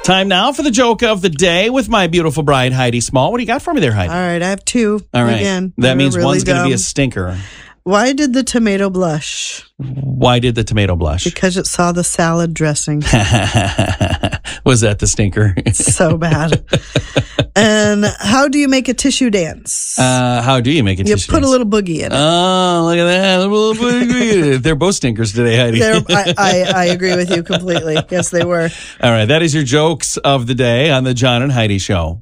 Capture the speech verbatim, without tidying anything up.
Time now for the joke of the day with my beautiful bride, Heidi Small. What do you got for me there, Heidi? All right, I have two. All right. Again, that means really one's going to be a dumb. stinker. Why did the tomato blush? Why did the tomato blush? Because it saw the salad dressing. Was that the stinker? So bad. And how do you make a tissue dance? Uh, how do you make a you tissue put dance? a little boogie in it. Oh, look at that. They're both stinkers today, Heidi. They're- I, I, I agree with you completely. Yes, they were. All right. That is your jokes of the day on the John and Heidi Show.